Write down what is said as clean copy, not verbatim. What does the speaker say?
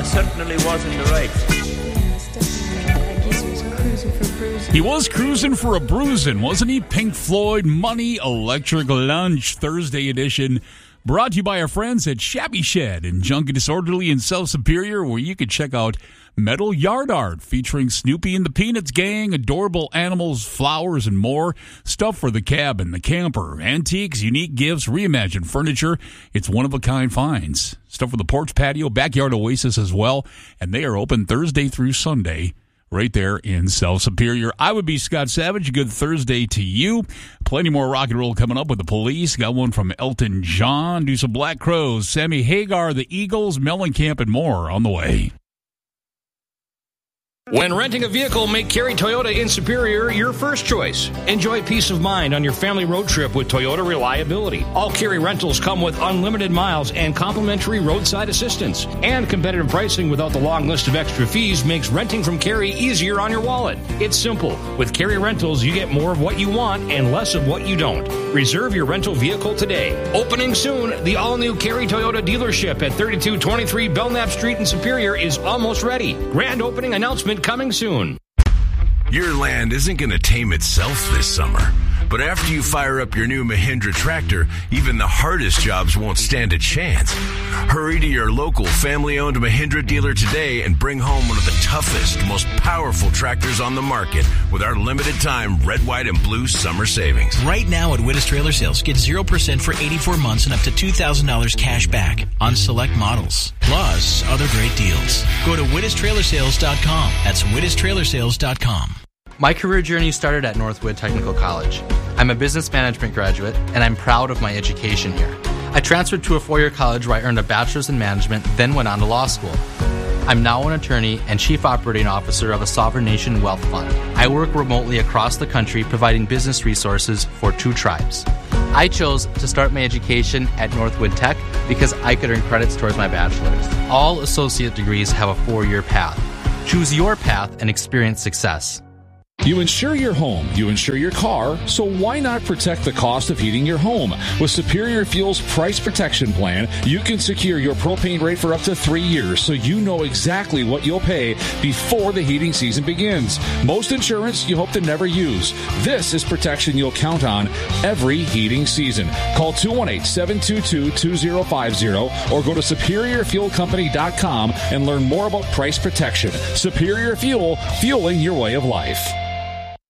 I certainly was in the right. He was cruising for a bruising, wasn't he? Pink Floyd, Money, Electric Lunch, Thursday edition. Brought to you by our friends at Shabby Shed in Junk and Disorderly in South Superior, where you can check out metal yard art featuring Snoopy and the Peanuts Gang, adorable animals, flowers, and more. Stuff for the cabin, the camper, antiques, unique gifts, reimagined furniture. It's one-of-a-kind finds. Stuff for the porch patio, backyard oasis as well. And they are open Thursday through Sunday right there in South Superior. I would be Scott Savage. Good Thursday to you. Plenty more rock and roll coming up with the Police. Got one from Elton John. Do some Black Crowes. Sammy Hagar, the Eagles, Mellencamp, and more on the way. When renting a vehicle, make Cary Toyota in Superior your first choice. Enjoy peace of mind on your family road trip with Toyota Reliability. All Cary rentals come with unlimited miles and complimentary roadside assistance. And competitive pricing without the long list of extra fees makes renting from Cary easier on your wallet. It's simple. With Cary Rentals, you get more of what you want and less of what you don't. Reserve your rental vehicle today. Opening soon, the all-new Cary Toyota dealership at 3223 Belknap Street in Superior is almost ready. Grand opening announcement coming soon. Your land isn't going to tame itself this summer. But after you fire up your new Mahindra tractor, even the hardest jobs won't stand a chance. Hurry to your local family-owned Mahindra dealer today and bring home one of the toughest, most powerful tractors on the market with our limited-time red, white, and blue summer savings. Right now at Wittes Trailer Sales, get 0% for 84 months and up to $2,000 cash back on select models. Plus, other great deals. Go to WittesTrailersales.com. That's WittesTrailersales.com. My career journey started at Northwood Technical College. I'm a business management graduate, and I'm proud of my education here. I transferred to a four-year college where I earned a bachelor's in management, then went on to law school. I'm now an attorney and chief operating officer of a sovereign nation wealth fund. I work remotely across the country providing business resources for 2 tribes. I chose to start my education at Northwood Tech because I could earn credits towards my bachelor's. All associate degrees have a 4-year path. Choose your path and experience success. You insure your home, you insure your car, so why not protect the cost of heating your home? With Superior Fuel's Price Protection Plan, you can secure your propane rate for up to 3 years, so you know exactly what you'll pay before the heating season begins. Most insurance you hope to never use. This is protection you'll count on every heating season. Call 218-722-2050 or go to SuperiorFuelCompany.com and learn more about price protection. Superior Fuel, fueling your way of life.